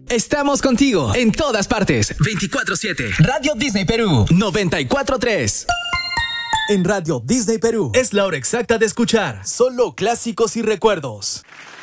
Estamos contigo en todas partes. 24/7. Radio Disney Perú 94.3. En Radio Disney Perú es la hora exacta de escuchar solo clásicos y recuerdos.